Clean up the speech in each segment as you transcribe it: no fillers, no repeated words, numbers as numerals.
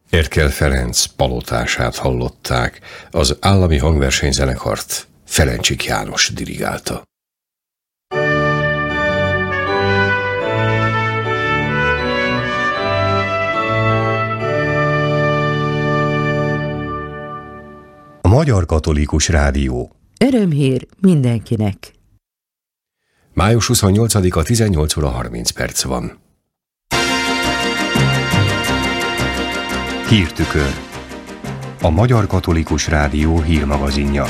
Erkel Ferenc palotását hallották, az állami hangversenyzenekart Ferencsik János dirigálta. A Magyar Katolikus Rádió. Örömhír mindenkinek. Május 28-a 18 óra 30 perc van. Hírtükör. A Magyar Katolikus Rádió hírmagazinja.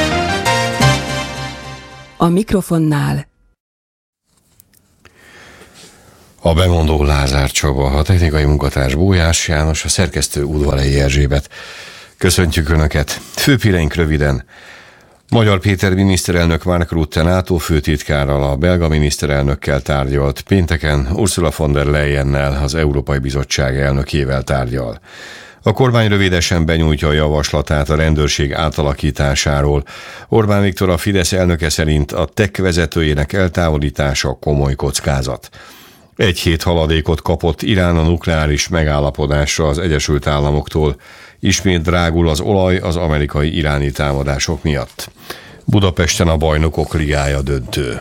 A mikrofonnál A bemondó Lázár Csaba, a technikai munkatárs Bójás János, a szerkesztő Udvarhelyi Erzsébet. Köszöntjük Önöket! Főhíreink röviden. Magyar Péter miniszterelnök Mark Rutte NATO főtitkárral, a belga miniszterelnökkel tárgyalt, pénteken Ursula von der Leyennel, az Európai Bizottság elnökével tárgyal. A kormány rövidesen benyújtja a javaslatát a rendőrség átalakításáról. Orbán Viktor, a Fidesz elnöke szerint a TEK vezetőjének eltávolítása komoly kockázat. Egy hét haladékot kapott Irán a nukleáris megállapodásra az Egyesült Államoktól. Ismét drágul az olaj az amerikai-iráni támadások miatt. Budapesten a Bajnokok Ligája döntő.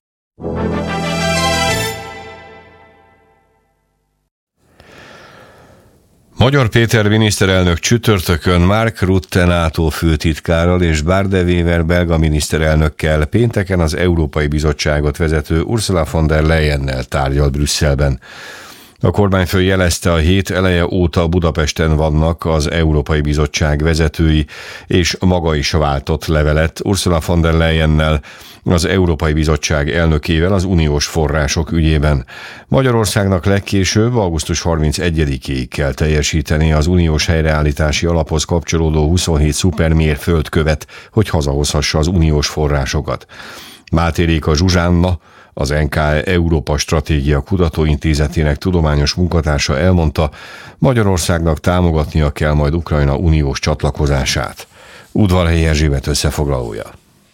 Magyar Péter miniszterelnök csütörtökön Mark Rutte NATO főtitkárral és Bart De Wever belga miniszterelnökkel, pénteken az Európai Bizottságot vezető Ursula von der Leyennel tárgyalt Brüsszelben. A kormányfő jelezte, a hét eleje óta Budapesten vannak az Európai Bizottság vezetői, és maga is váltott levelet Ursula von der Leyennel, az Európai Bizottság elnökével az uniós források ügyében. Magyarországnak legkésőbb augusztus 31-ig kell teljesíteni az uniós helyreállítási alaphoz kapcsolódó 27 szupermérföldkövet, hogy hazahozhassa az uniós forrásokat. Máté Réka Zsuzsánna, az NKE Európa Stratégia Kutatóintézetének tudományos munkatársa elmondta, Magyarországnak támogatnia kell majd Ukrajna uniós csatlakozását. Udvarhelyi Erzsébet összefoglalója.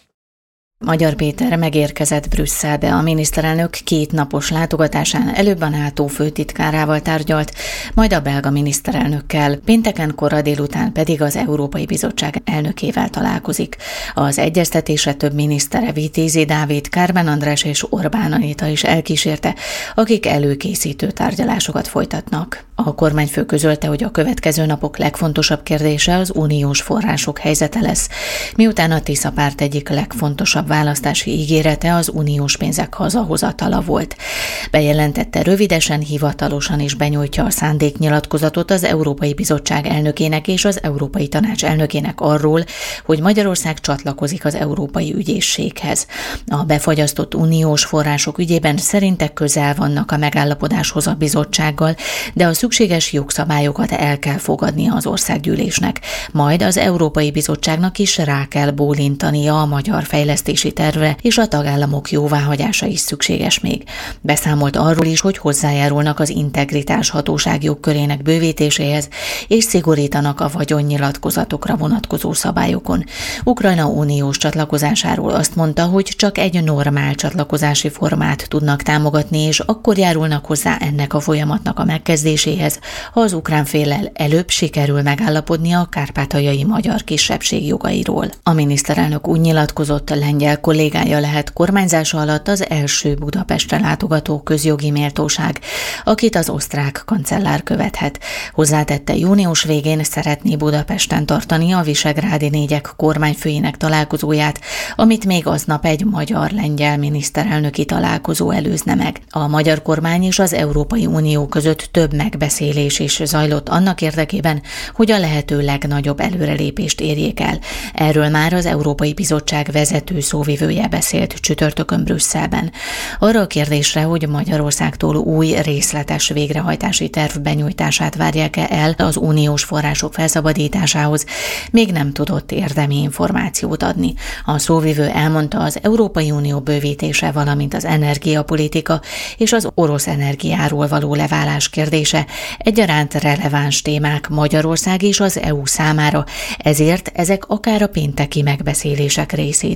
Magyar Péter megérkezett Brüsszelbe. A miniszterelnök 2 napos látogatásán előbb a NATO főtitkárával tárgyalt, majd a belga miniszterelnökkel, pénteken kora délután pedig az Európai Bizottság elnökével találkozik. Az egyeztetésre több minisztere, Vitézi Dávid, Kármán András és Orbán Anita is elkísérte, akik előkészítő tárgyalásokat folytatnak. A kormányfő közölte, hogy a következő napok legfontosabb kérdése az uniós források helyzete lesz, miután a Tisza párt egyik legfontosabb választási ígérete az uniós pénzek hazahozatala volt. Bejelentette, rövidesen, hivatalosan is benyújtja a szándéknyilatkozatot az Európai Bizottság elnökének és az Európai Tanács elnökének arról, hogy Magyarország csatlakozik az Európai Ügyészséghez. A befagyasztott uniós források ügyében szerinte közel vannak a megállapodáshoz a bizottsággal, de a szükséges jogszabályokat el kell fogadnia az országgyűlésnek, majd az Európai Bizottságnak is rá kell bólintania a magyar fejlesztési tervre, és a tagállamok jóváhagyása is szükséges még. Beszámolt arról is, hogy hozzájárulnak az integritás hatóság jogkörének bővítéséhez, és szigorítanak a vagyonnyilatkozatokra vonatkozó szabályokon. Ukrajna uniós csatlakozásáról azt mondta, hogy csak egy normál csatlakozási formát tudnak támogatni, és akkor járulnak hozzá ennek a folyamatnak a megkezdéséhez, ha az ukrán féllel előbb sikerül megállapodni a kárpátaljai magyar kisebbség jogairól. A miniszterelnök úgy nyilatkozott, lengyel kollégája lehet kormányzása alatt az első Budapestre látogató közjogi méltóság, akit az osztrák kancellár követhet. Hozzátette, június végén szeretné Budapesten tartani a Visegrádi négyek kormányfőinek találkozóját, amit még aznap egy magyar-lengyel miniszterelnöki találkozó előzne meg. A magyar kormány és az Európai Unió között több megbeszélés is zajlott annak érdekében, hogy a lehető legnagyobb előrelépést érjék el. Erről már az Európai Bizottság vezető szóvivője beszélt csütörtökön Brüsszelben. Arra a kérdésre, hogy Magyarországtól új részletes végrehajtási terv benyújtását várják-e el az uniós források felszabadításához, még nem tudott érdemi információt adni. A szóvivő elmondta, az Európai Unió bővítése, valamint az energiapolitika és az orosz energiáról való leválás kérdése egyaránt releváns témák Magyarország és az EU számára, ezért ezek akár a pénteki megbeszélések részét is képezhetik.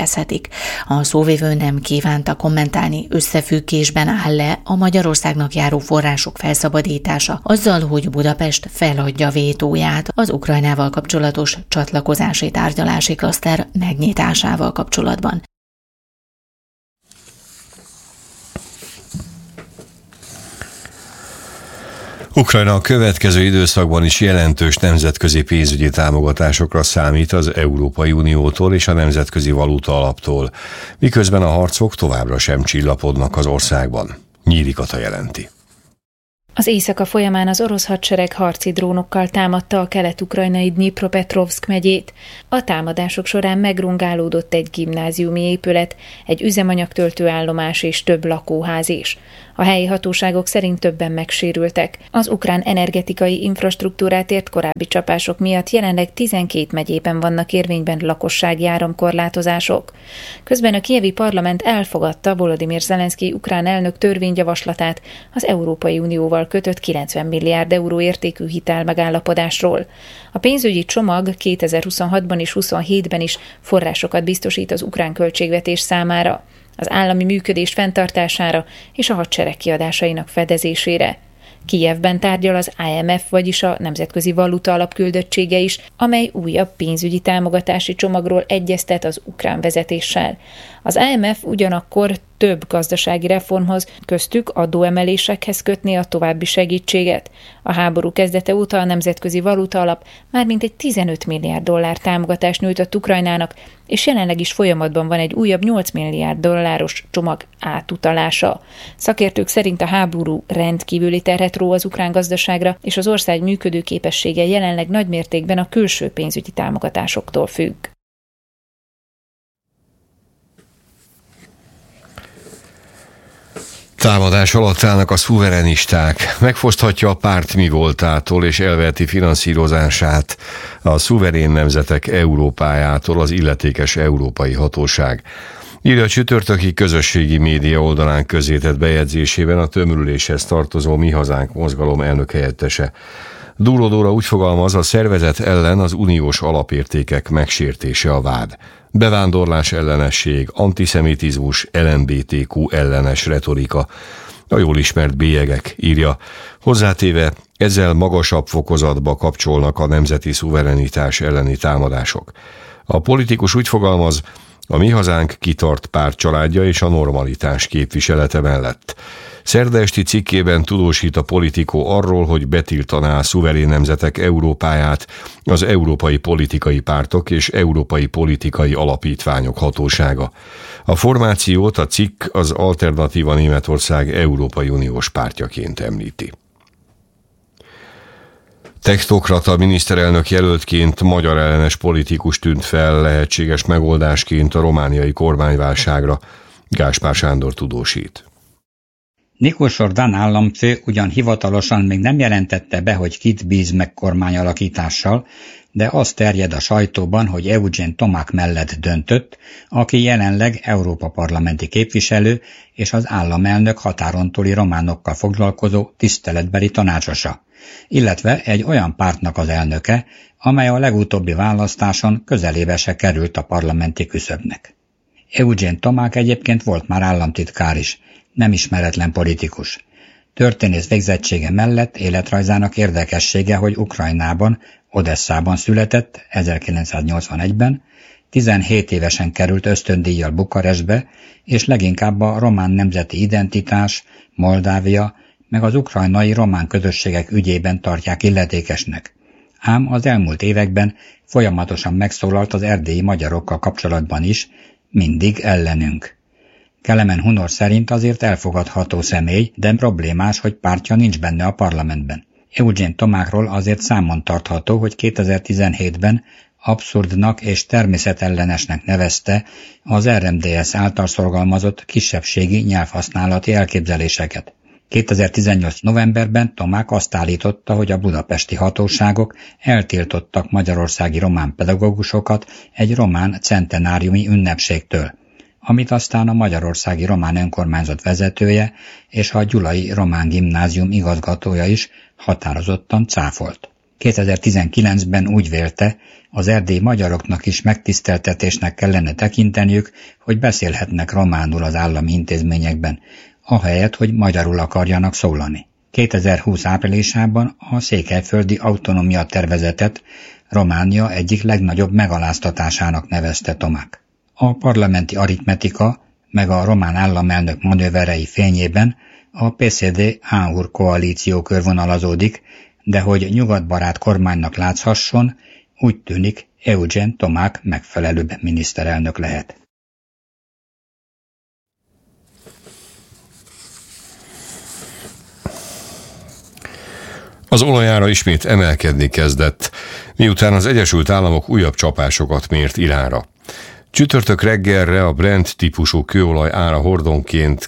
végezhetik. A szóvivő nem kívánta kommentálni, összefüggésben áll-e a Magyarországnak járó források felszabadítása azzal, hogy Budapest feladja vétóját az Ukrajnával kapcsolatos csatlakozási tárgyalási klaszter megnyitásával kapcsolatban. Ukrajna a következő időszakban is jelentős nemzetközi pénzügyi támogatásokra számít az Európai Uniótól és a Nemzetközi Valuta Alaptól, miközben a harcok továbbra sem csillapodnak az országban. Nyíri Kata jelenti. Az éjszaka folyamán az orosz hadsereg harci drónokkal támadta a kelet-ukrajnai Dnyipropetrovszk megyét. A támadások során megrongálódott egy gimnáziumi épület, egy üzemanyagtöltő állomás és több lakóház is. A helyi hatóságok szerint többen megsérültek. Az ukrán energetikai infrastruktúrát ért korábbi csapások miatt jelenleg 12 megyében vannak érvényben lakossági áramkorlátozások. Közben a kijevi parlament elfogadta Volodymyr Zelenszkij ukrán elnök törvényjavaslatát az Európai Unióval kötött 90 milliárd euró értékű hitelmegállapodásról. A pénzügyi csomag 2026-ban és 2027-ben is forrásokat biztosít az ukrán költségvetés számára, az állami működés fenntartására és a hadsereg kiadásainak fedezésére. Kijevben tárgyal az IMF, vagyis a Nemzetközi Valuta Alap küldöttsége is, amely újabb pénzügyi támogatási csomagról egyeztet az ukrán vezetéssel. Az IMF ugyanakkor több gazdasági reformhoz, köztük adóemelésekhez kötné a további segítséget. A háború kezdete óta a Nemzetközi Valuta Alap már mintegy 15 milliárd dollár támogatást nyújtott Ukrajnának, és jelenleg is folyamatban van egy újabb 8 milliárd dolláros csomag átutalása. Szakértők szerint a háború rendkívüli terhet ró az ukrán gazdaságra, és az ország működőképessége jelenleg nagymértékben a külső pénzügyi támogatásoktól függ. Támadás alatt állnak a szuverenisták. Megfoszthatja a párt mi voltától és elveheti finanszírozását a szuverén nemzetek Európájától az illetékes európai hatóság. Írja a csütörtöki közösségi média oldalán közzétett bejegyzésében a tömörüléshez tartozó Mi Hazánk mozgalom elnökhelyettese. Dúró Dóra úgy fogalmaz, a szervezet ellen az uniós alapértékek megsértése a vád. Bevándorlás ellenesség, antiszemitizmus, LMBTQ ellenes retorika, a jól ismert bélyegek, írja. Hozzátéve, ezzel magasabb fokozatba kapcsolnak a nemzeti szuverenitás elleni támadások. A politikus úgy fogalmaz, a Mi Hazánk kitart pártcsaládja és a normalitás képviselete mellett. Szerda esti cikkében tudósít a Politico arról, hogy betiltaná a szuverén nemzetek Európáját az európai politikai pártok és európai politikai alapítványok hatósága. A formációt a cikk az Alternatíva Németország Európai Uniós pártjaként említi. Technokrata miniszterelnök jelöltként magyar ellenes politikus tűnt fel lehetséges megoldásként a romániai kormányválságra. Gáspár Sándor tudósít. Nikos Orbán államfő ugyan hivatalosan még nem jelentette be, hogy kit bíz meg kormányalakítással, de az terjed a sajtóban, hogy Eugen Tomák mellett döntött, aki jelenleg Európa parlamenti képviselő és az államelnök határon túli románokkal foglalkozó tiszteletbeli tanácsosa, illetve egy olyan pártnak az elnöke, amely a legutóbbi választáson közelébe se került a parlamenti küszöbnek. Eugen Tomák egyébként volt már államtitkár is, nem ismeretlen politikus. Történész végzettsége mellett életrajzának érdekessége, hogy Ukrajnában, Odesszában született 1981-ben, 17 évesen került ösztöndíjjal Bukarestbe, és leginkább a román nemzeti identitás, Moldávia, meg az ukrajnai román közösségek ügyében tartják illetékesnek. Ám az elmúlt években folyamatosan megszólalt az erdélyi magyarokkal kapcsolatban is, mindig ellenünk. Kelemen Hunor szerint azért elfogadható személy, de problémás, hogy pártja nincs benne a parlamentben. Eugen Tomákról azért számon tartható, hogy 2017-ben abszurdnak és természetellenesnek nevezte az RMDSZ által szorgalmazott kisebbségi nyelvhasználati elképzeléseket. 2018. novemberben Tomák azt állította, hogy a budapesti hatóságok eltiltottak magyarországi román pedagógusokat egy román centenáriumi ünnepségtől, amit aztán a magyarországi román önkormányzat vezetője és a gyulai román gimnázium igazgatója is határozottan cáfolt. 2019-ben úgy vélte, az erdélyi magyaroknak is megtiszteltetésnek kellene tekinteniük, hogy beszélhetnek románul az állami intézményekben, ahelyett, hogy magyarul akarjanak szólani. 2020 áprilisában a székelyföldi autonómia tervezetet Románia egyik legnagyobb megaláztatásának nevezte Tomák. A parlamenti aritmetika meg a román államelnök manőverei fényében a PSD-AUR koalíció körvonalazódik, de hogy nyugatbarát kormánynak látszhasson, úgy tűnik Eugen Tomák megfelelőbb miniszterelnök lehet. Az olajára ismét emelkedni kezdett, miután az Egyesült Államok újabb csapásokat mért Iránra. Csütörtök reggelre a Brent típusú kőolaj ára hordonként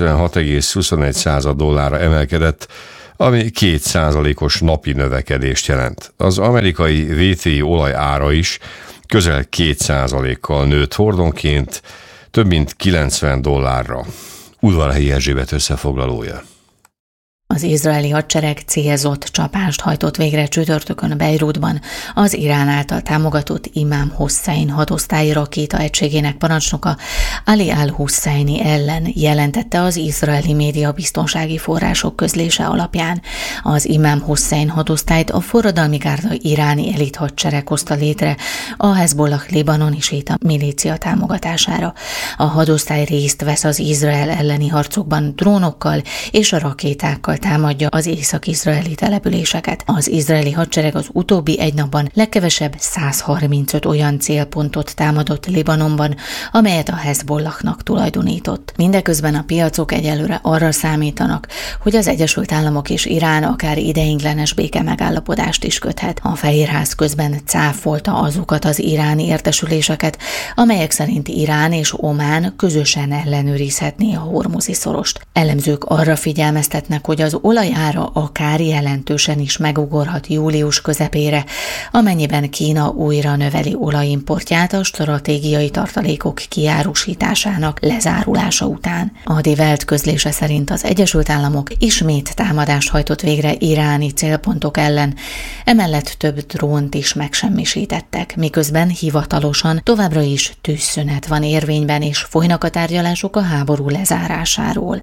$96,21 emelkedett, ami 2%-os napi növekedést jelent. Az amerikai WTI olaj ára is közel 2%-kal nőtt hordonként, több mint $90. Udvarhelyi Erzsébet összefoglalója. Az izraeli hadsereg célzott csapást hajtott végre csütörtökön Beirutban az Irán által támogatott Imám Hossein hadosztályi rakéta egységének parancsnoka Ali al-Husseini ellen, jelentette az izraeli média biztonsági források közlése alapján. Az Imám Hossein hadosztályt a forradalmi gárda iráni elit hadsereg hozta létre a Hezbollah libanoni séta milícia támogatására. A hadosztály részt vesz az Izrael elleni harcokban drónokkal és rakétákkal támadja az észak-izraeli településeket. Az izraeli hadsereg az utóbbi egy napban legkevesebb 135 olyan célpontot támadott Libanonban, amelyet a Hezbollahnak tulajdonított. Mindeközben a piacok egyelőre arra számítanak, hogy az Egyesült Államok és Irán akár ideiglenes béke megállapodást is köthet. A Fehérház közben cáfolta azokat az iráni értesüléseket, amelyek szerint Irán és Omán közösen ellenőrizhetné a Hormuzi szorost. Elemzők arra figyelmeztetnek, hogy az olajára akár jelentősen is megugorhat július közepére, amennyiben Kína újra növeli olajimportját a stratégiai tartalékok kiárusításának lezárulása után. A Die Welt közlése szerint az Egyesült Államok ismét támadást hajtott végre iráni célpontok ellen, emellett több drónt is megsemmisítettek, miközben hivatalosan továbbra is tűzszünet van érvényben és folynak a tárgyalások a háború lezárásáról.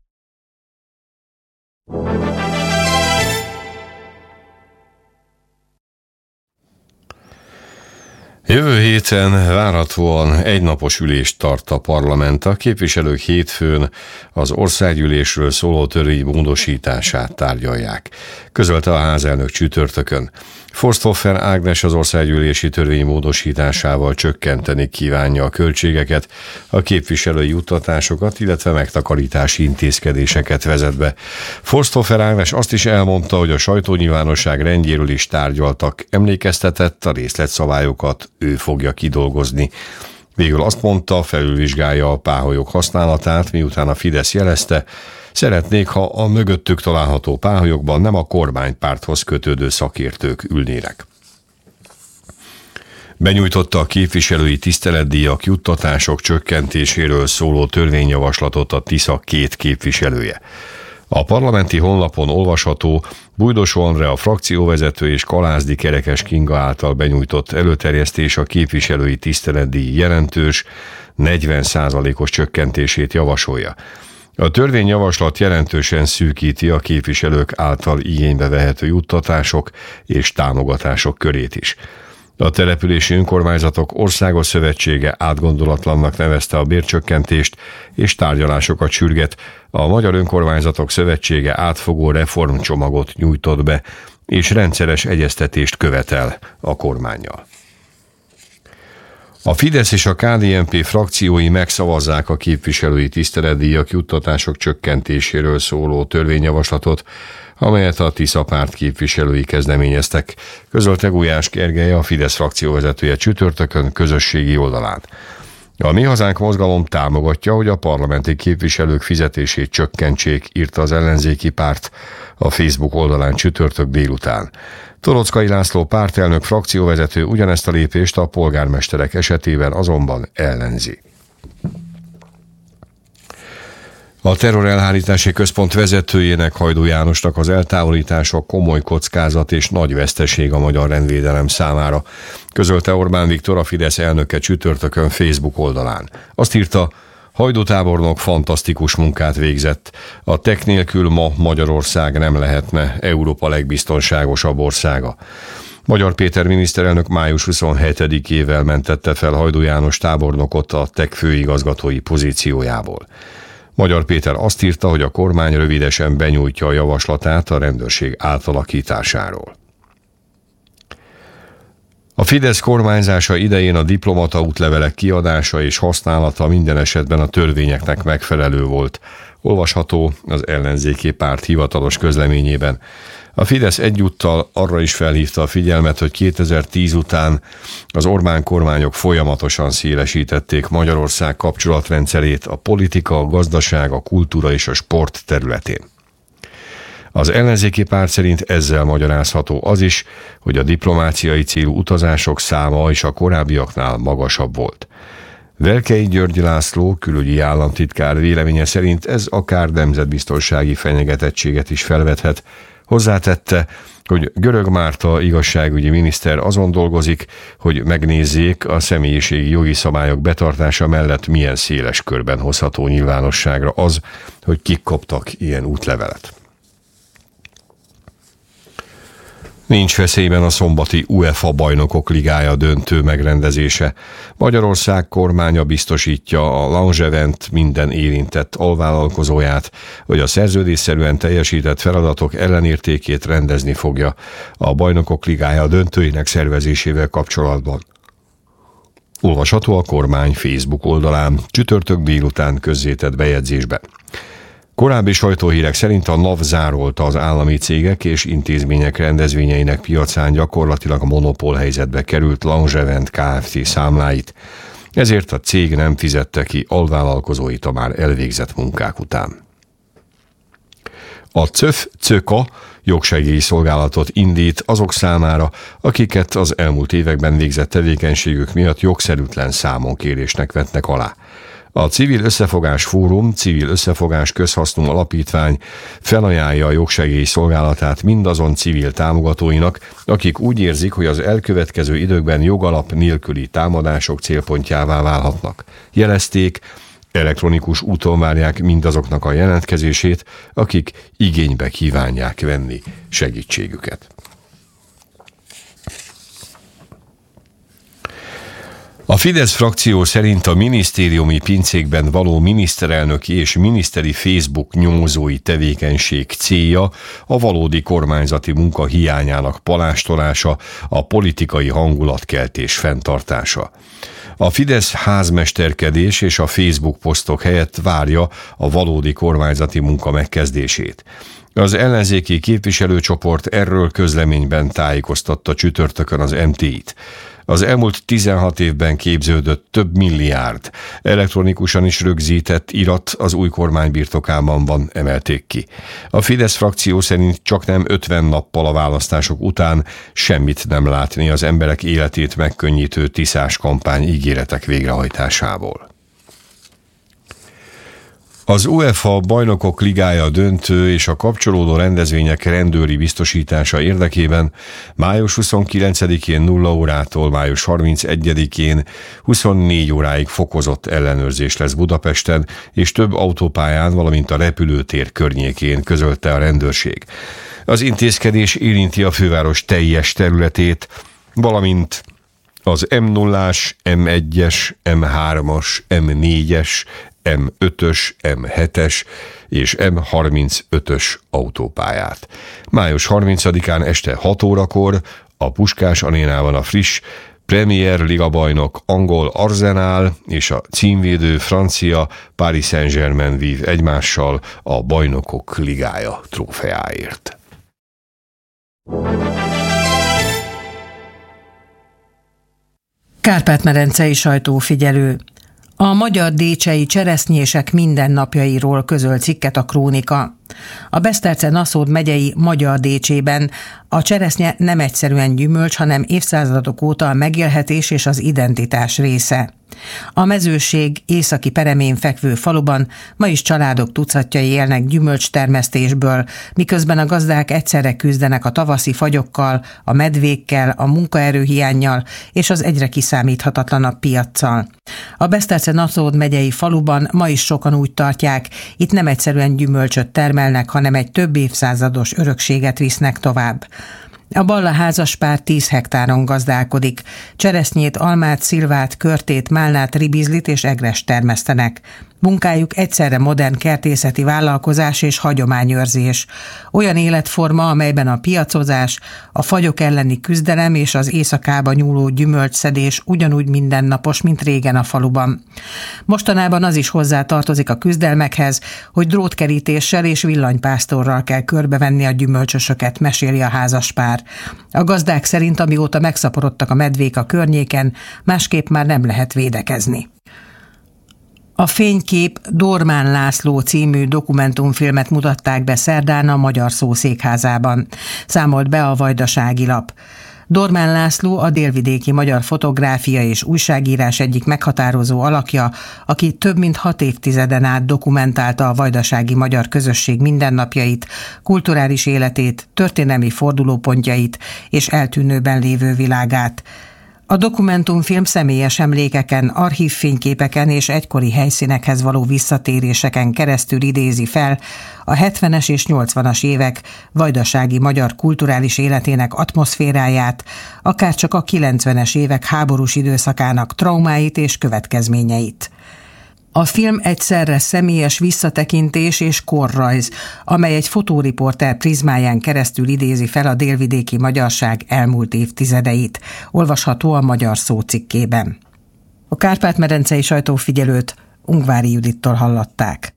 Jövő héten várhatóan egynapos ülést tart a parlament. A képviselők hétfőn az országgyűlésről szóló törvény módosítását tárgyalják, közölte a házelnök csütörtökön. Forsthofer Ágnes az országgyűlési törvény módosításával csökkenteni kívánja a költségeket, a képviselői juttatásokat, illetve megtakarítási intézkedéseket vezet be. Forsthofer Ágnes azt is elmondta, hogy a sajtónyilvánosság rendjéről is tárgyaltak, emlékeztetett, a részletszabályokat ő fogja kidolgozni. Végül azt mondta, felülvizsgálja a páholyok használatát, miután a Fidesz jelezte, szeretnék, ha a mögöttük található páholyokban nem a kormánypárthoz kötődő szakértők ülnének. Benyújtotta a képviselői tiszteletdíjak, juttatások csökkentéséről szóló törvényjavaslatot a Tisza két képviselője. A parlamenti honlapon olvasható, Bújdosó Andrea frakcióvezető és Kalázdi Kerekes Kinga által benyújtott előterjesztés a képviselői tiszteletdíj jelentős 40%-os csökkentését javasolja. A törvényjavaslat jelentősen szűkíti a képviselők által igénybe vehető juttatások és támogatások körét is. A Települési Önkormányzatok Országos Szövetsége átgondolatlannak nevezte a bércsökkentést és tárgyalásokat sürget. A Magyar Önkormányzatok Szövetsége átfogó reformcsomagot nyújtott be, és rendszeres egyeztetést követel a kormánnyal. A Fidesz és a KDNP frakciói megszavazzák a képviselői tiszteletdíjak, juttatások csökkentéséről szóló törvényjavaslatot, amelyet a Tisza párt képviselői kezdeményeztek, közölte Gulyás Gergely, a Fidesz frakcióvezetője csütörtökön közösségi oldalán. A Mi Hazánk mozgalom támogatja, hogy a parlamenti képviselők fizetését csökkentsék, írta az ellenzéki párt a Facebook oldalán csütörtök délután. Torockai László pártelnök frakcióvezető ugyanezt a lépést a polgármesterek esetében azonban ellenzi. A terrorelhárítási központ vezetőjének, Hajdú Jánosnak az eltávolítása komoly kockázat és nagy veszteség a magyar rendvédelem számára, közölte Orbán Viktor, a Fidesz elnöke csütörtökön Facebook oldalán. Azt írta, Hajdú tábornok fantasztikus munkát végzett. A tech nélkül ma Magyarország nem lehetne Európa legbiztonságosabb országa. Magyar Péter miniszterelnök május 27-ével mentette fel Hajdú János tábornokot a tech főigazgatói pozíciójából. Magyar Péter azt írta, hogy a kormány rövidesen benyújtja a javaslatát a rendőrség átalakításáról. A Fidesz kormányzása idején a diplomata útlevelek kiadása és használata minden esetben a törvényeknek megfelelő volt. Olvasható az ellenzéki párt hivatalos közleményében. A Fidesz egyúttal arra is felhívta a figyelmet, hogy 2010 után az Orbán kormányok folyamatosan szélesítették Magyarország kapcsolatrendszerét a politika, a gazdaság, a kultúra és a sport területén. Az ellenzéki párt szerint ezzel magyarázható az is, hogy a diplomáciai célú utazások száma is a korábbiaknál magasabb volt. Velkei György László, külügyi államtitkár véleménye szerint ez akár nemzetbiztonsági fenyegetettséget is felvethet. Hozzátette, hogy Görög Márta igazságügyi miniszter azon dolgozik, hogy megnézzék, a személyiségi jogi szabályok betartása mellett milyen széles körben hozható nyilvánosságra az, hogy kik kaptak ilyen útlevelet. Nincs veszélyben a szombati UEFA bajnokok ligája döntő megrendezése. Magyarország kormánya biztosítja a Langevent minden érintett alvállalkozóját, hogy a szerződésszerűen teljesített feladatok ellenértékét rendezni fogja a bajnokok ligája döntőinek szervezésével kapcsolatban. Olvasható a kormány Facebook oldalán csütörtök délután közzétett bejegyzésben. Korábbi sajtóhírek szerint a NAV zárolta az állami cégek és intézmények rendezvényeinek piacán gyakorlatilag monopól helyzetbe került Langevent Kft. Számláit, ezért a cég nem fizette ki alvállalkozóit a már elvégzett munkák után. A CÖK jogsegélyi szolgálatot indít azok számára, akiket az elmúlt években végzett tevékenységük miatt jogszerűtlen számonkérésnek vetnek alá. A Civil Összefogás Fórum, Civil Összefogás Közhasznú Alapítvány felajánlja a jogsegély szolgálatát mindazon civil támogatóinak, akik úgy érzik, hogy az elkövetkező időkben jogalap nélküli támadások célpontjává válhatnak. Jelezték, elektronikus úton várják mindazoknak a jelentkezését, akik igénybe kívánják venni segítségüket. A Fidesz frakció szerint a minisztériumi pincékben való miniszterelnöki és miniszteri Facebook nyomozói tevékenység célja a valódi kormányzati munka hiányának palástolása, a politikai hangulatkeltés fenntartása. A Fidesz házmesterkedés és a Facebook posztok helyett várja a valódi kormányzati munka megkezdését. Az ellenzéki képviselőcsoport erről közleményben tájékoztatta csütörtökön az MTI-t. Az elmúlt 16 évben képződött több milliárd elektronikusan is rögzített irat az új kormány birtokában van, emelték ki. A Fidesz frakció szerint csaknem 50 nappal a választások után semmit nem látni az emberek életét megkönnyítő tiszás kampány ígéretek végrehajtásából. Az UEFA bajnokok ligája döntő és a kapcsolódó rendezvények rendőri biztosítása érdekében május 29-én 0 órától május 31-én 24 óráig fokozott ellenőrzés lesz Budapesten és több autópályán, valamint a repülőtér környékén, közölte a rendőrség. Az intézkedés érinti a főváros teljes területét, valamint az M0-as, M1-es, M3-as, M4-es, M5-ös, M7-es és M35-ös autópályát. Május 30-án este 6 órakor a Puskás arénában a friss Premier Liga bajnok angol Arsenal és a címvédő francia Paris Saint-Germain vív egymással a bajnokok ligája trófeáért. Kárpát-medencei sajtófigyelő. A magyar décsei cseresznyések mindennapjairól közöl cikket a Krónika. A Beszterce-Naszód megyei Magyar Décsében a cseresznye nem egyszerűen gyümölcs, hanem évszázadok óta a megélhetés és az identitás része. A mezőség északi peremén fekvő faluban ma is családok tucatjai élnek gyümölcstermesztésből, miközben a gazdák egyszerre küzdenek a tavaszi fagyokkal, a medvékkel, a munkaerőhiánnyal és az egyre kiszámíthatatlanabb piaccal. A Beszterce-Naszód megyei faluban ma is sokan úgy tartják, itt nem egyszerűen gyümölcsöt termelnek, hanem egy több évszázados örökséget visznek tovább. A Balla házaspár 10 hektáron gazdálkodik. Cseresznyét, almát, szilvát, körtét, málnát, ribizlit és egrest termesztenek. Munkájuk egyszerre modern kertészeti vállalkozás és hagyományőrzés. Olyan életforma, amelyben a piacozás, a fagyok elleni küzdelem és az éjszakába nyúló gyümölcsszedés ugyanúgy mindennapos, mint régen a faluban. Mostanában az is hozzá tartozik a küzdelmekhez, hogy drótkerítéssel és villanypásztorral kell körbevenni a gyümölcsösöket, meséli a házaspár. A gazdák szerint, amióta megszaporodtak a medvék a környéken, másképp már nem lehet védekezni. A Fénykép Dormán László című dokumentumfilmet mutatták be szerdán a Magyar Szószékházában, számolt be a Vajdasági Lap. Dormán László a délvidéki magyar fotográfia és újságírás egyik meghatározó alakja, aki több mint 6 évtizeden át dokumentálta a vajdasági magyar közösség mindennapjait, kulturális életét, történelmi fordulópontjait és eltűnőben lévő világát. A dokumentumfilm személyes emlékeken, archívfényképeken és egykori helyszínekhez való visszatéréseken keresztül idézi fel a 70-es és 80-as évek vajdasági magyar kulturális életének atmoszféráját, akárcsak a 90-es évek háborús időszakának traumáit és következményeit. A film egyszerre személyes visszatekintés és korrajz, amely egy fotóriporter prizmáján keresztül idézi fel a délvidéki magyarság elmúlt évtizedeit. Olvasható a Magyar Szó cikkében. A Kárpát-medencei sajtófigyelőt Ungvári Judittól hallották.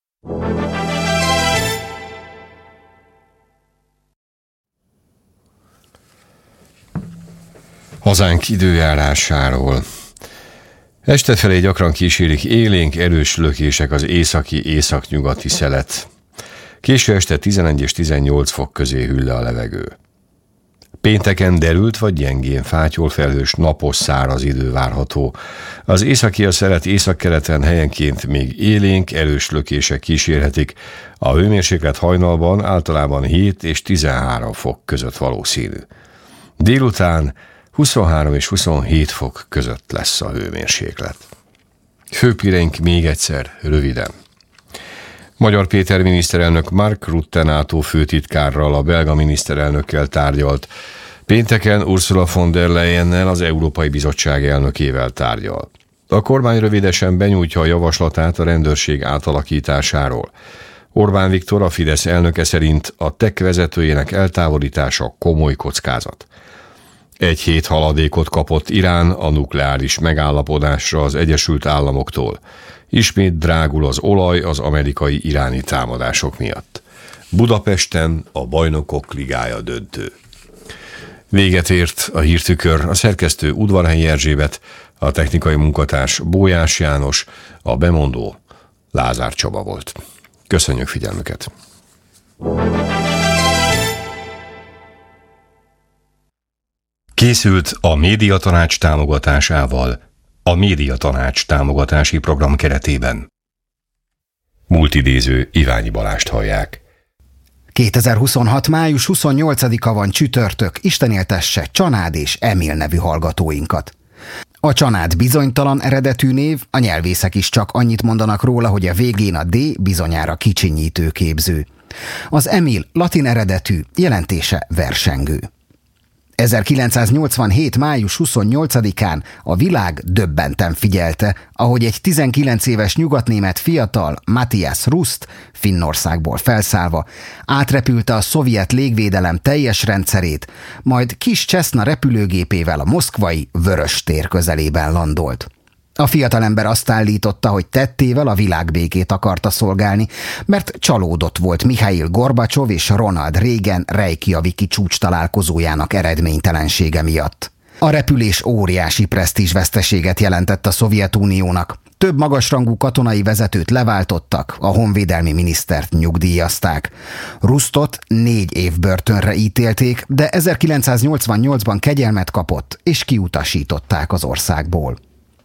Hazánk időjárásáról. Este felé gyakran kísérik élénk, erős lökések az északi-északnyugati szelet. Késő este 11 és 18 fok közé hűl le a levegő. Pénteken derült vagy gyengén fátyol, felhős, napos, száraz idő várható. Az északi a szelet északkeleten helyenként még élénk, erős lökések kísérhetik. A hőmérséklet hajnalban általában 7 és 13 fok között valószínű. Délután 23 és 27 fok között lesz a hőmérséklet. Főpireink még egyszer, röviden. Magyar Péter miniszterelnök Mark Rutte NATO főtitkárral, a belga miniszterelnökkel tárgyalt. Pénteken Ursula von der Leyennel, az Európai Bizottság elnökével tárgyal. A kormány rövidesen benyújtja a javaslatát a rendőrség átalakításáról. Orbán Viktor, a Fidesz elnöke szerint a TEK vezetőjének eltávolítása komoly kockázat. 1 hét haladékot kapott Irán a nukleáris megállapodásra az Egyesült Államoktól. Ismét drágul az olaj az amerikai-iráni támadások miatt. Budapesten a Bajnokok Ligája döntő. Véget ért a hírtükör, a szerkesztő Udvarhelyi Erzsébet, a technikai munkatárs Bójás János, a bemondó Lázár Csaba volt. Köszönjük figyelmüket! Készült a Médiatanács támogatásával, a Médiatanács támogatási program keretében. Múltidéző Iványi Balást hallják. 2026. május 28-a van csütörtök, Isten éltesse Csanád és Emil nevű hallgatóinkat. A Csanád bizonytalan eredetű név, a nyelvészek is csak annyit mondanak róla, hogy a végén a D bizonyára kicsinyítő képző. Az Emil latin eredetű, jelentése versengő. 1987. május 28-án a világ döbbenten figyelte, ahogy egy 19 éves nyugatnémet fiatal, Matthias Rust, Finnországból felszállva, átrepülte a szovjet légvédelem teljes rendszerét, majd kis Cessna repülőgépével a moszkvai Vörös tér közelében landolt. A fiatalember azt állította, hogy tettével a világbékét akarta szolgálni, mert csalódott volt Mihail Gorbacsov és Ronald Reagan Reykjaviki csúcs találkozójának eredménytelensége miatt. A repülés óriási presztízsveszteséget jelentett a Szovjetuniónak. Több magasrangú katonai vezetőt leváltottak, a honvédelmi minisztert nyugdíjazták. Rustot 4 év börtönre ítélték, de 1988-ban kegyelmet kapott, és kiutasították az országból.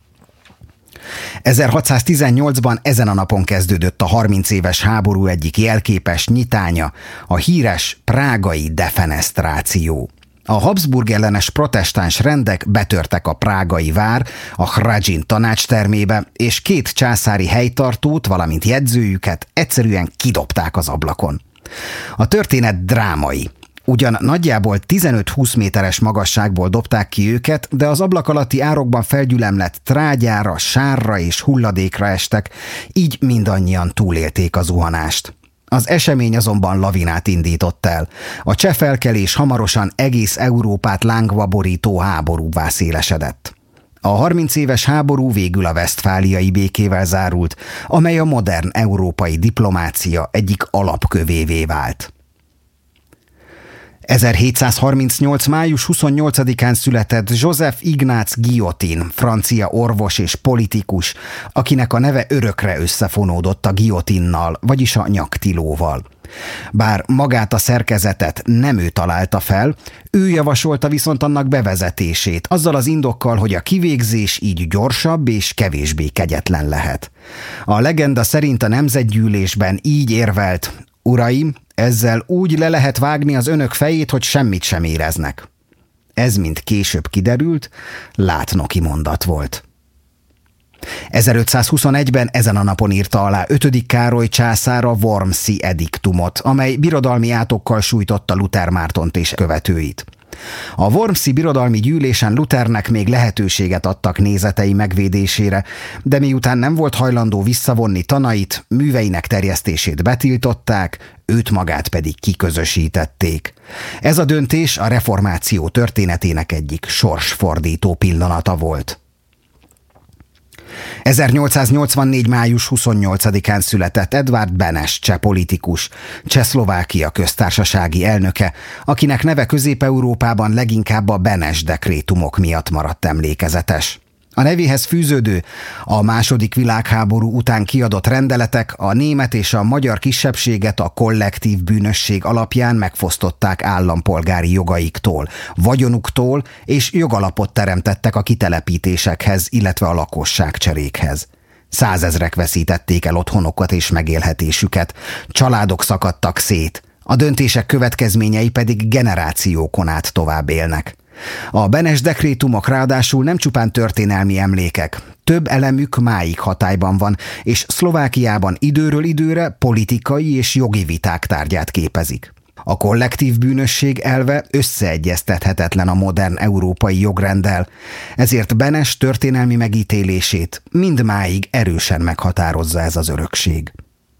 1618-ban ezen a napon kezdődött a 30 éves háború egyik jelképes nyitánya, a híres prágai defenesztráció. A Habsburg ellenes protestáns rendek betörtek a prágai vár, a Hradzsin tanácstermébe, és 2 császári helytartót, valamint jegyzőjüket egyszerűen kidobták az ablakon. A történet drámai. Ugyan nagyjából 15-20 méteres magasságból dobták ki őket, de az ablak alatti árokban felgyülemlett trágyára, sárra és hulladékra estek, így mindannyian túlélték a zuhanást. Az esemény azonban lavinát indított el. A cseh felkelés hamarosan egész Európát lángba borító háborúvá szélesedett. A 30 éves háború végül a vesztfáliai békével zárult, amely a modern európai diplomácia egyik alapkövévé vált. 1738. május 28-án született Joseph Ignác Guillotin, francia orvos és politikus, akinek a neve örökre összefonódott a guillotinnal, vagyis a nyaktilóval. Bár magát a szerkezetet nem ő találta fel, ő javasolta viszont annak bevezetését, azzal az indokkal, hogy a kivégzés így gyorsabb és kevésbé kegyetlen lehet. A legenda szerint a nemzetgyűlésben így érvelt: Uraim, ezzel úgy le lehet vágni az önök fejét, hogy semmit sem éreznek. Ez, mint később kiderült, látnoki mondat volt. 1521-ben ezen a napon írta alá 5. Károly császár a Wormsi ediktumot, amely birodalmi átokkal sújtotta Luther Mártont és követőit. A Wormsi birodalmi gyűlésen Luthernek még lehetőséget adtak nézetei megvédésére, de miután nem volt hajlandó visszavonni tanait, műveinek terjesztését betiltották, őt magát pedig kiközösítették. Ez a döntés a reformáció történetének egyik sorsfordító pillanata volt. 1884. május 28-án született Edvard Beneš cseh politikus, Csehszlovákia köztársasági elnöke, akinek neve Közép-Európában leginkább a Beneš dekrétumok miatt maradt emlékezetes. A nevéhez fűződő, a II. Világháború után kiadott rendeletek a német és a magyar kisebbséget a kollektív bűnösség alapján megfosztották állampolgári jogaiktól, vagyonuktól, és jogalapot teremtettek a kitelepítésekhez, illetve a lakosságcserékhez. 100 000-ek veszítették el otthonokat és megélhetésüket, családok szakadtak szét, a döntések következményei pedig generációkon át tovább élnek. A Beneš dekrétumok ráadásul nem csupán történelmi emlékek, több elemük máig hatályban van, és Szlovákiában időről időre politikai és jogi viták tárgyát képezik. A kollektív bűnösség elve összeegyeztethetetlen a modern európai jogrenddel, ezért Beneš történelmi megítélését mindmáig erősen meghatározza ez az örökség.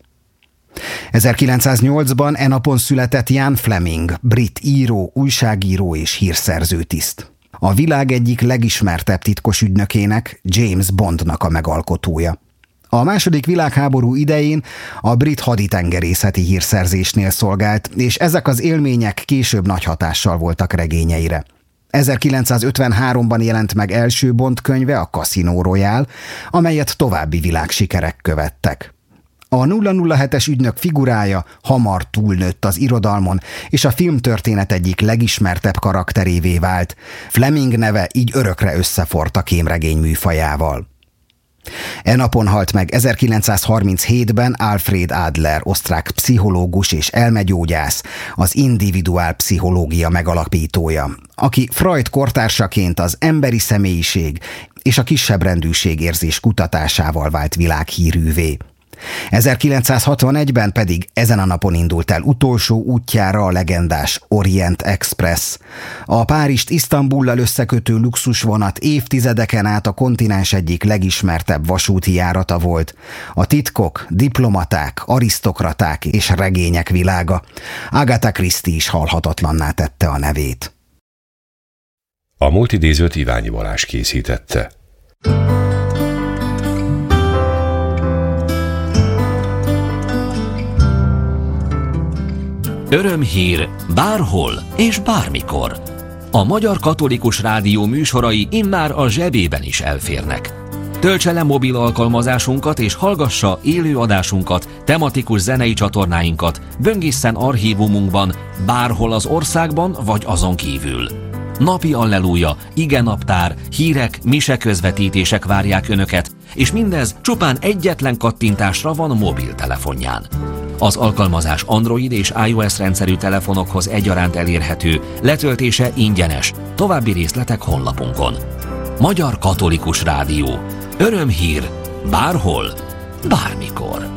1908-ban e napon született Ian Fleming, brit író, újságíró és hírszerző tiszt. A világ egyik legismertebb titkos ügynökének, James Bondnak a megalkotója. A II. Világháború idején a brit haditengerészeti hírszerzésnél szolgált, és ezek az élmények később nagy hatással voltak regényeire. 1953-ban jelent meg első Bond könyve, a Casino Royale, amelyet további világsikerek követtek. A 007-es ügynök figurája hamar túlnőtt az irodalmon, és a filmtörténet egyik legismertebb karakterévé vált. Fleming neve így örökre összeforrt a kémregény műfajával. E napon halt meg 1937-ben Alfred Adler, osztrák pszichológus és elmegyógyász, az individuálpszichológia megalapítója, aki Freud kortársaként az emberi személyiség és a kisebbrendűség érzés kutatásával vált világhírűvé. 1961-ben pedig ezen a napon indult el utolsó útjára a legendás Orient Express. A Párizst Isztambullal összekötő luxusvonat évtizedeken át a kontinens egyik legismertebb vasúti járata volt. A titkok, diplomaták, arisztokraták és regények világa. Agatha Christie is halhatatlanná tette a nevét. A multidízőt Iványi Balázs készítette. Örömhír bárhol és bármikor. A Magyar Katolikus Rádió műsorai immár a zsebében is elférnek. Töltse le mobil alkalmazásunkat és hallgassa élő adásunkat, tematikus zenei csatornáinkat, böngészen archívumunkban, bárhol az országban vagy azon kívül. Napi alleluja, igenaptár, hírek, miseközvetítések várják Önöket, és mindez csupán egyetlen kattintásra van mobiltelefonján. Az alkalmazás Android és iOS rendszerű telefonokhoz egyaránt elérhető, letöltése ingyenes, további részletek honlapunkon. Magyar Katolikus Rádió. Örömhír, bárhol, bármikor.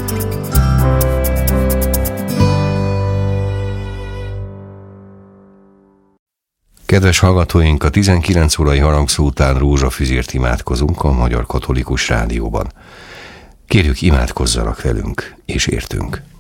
Kedves hallgatóink, a 19 órai harangszó után rózsafüzért imádkozunk a Magyar Katolikus Rádióban. Kérjük, imádkozzanak velünk és értünk.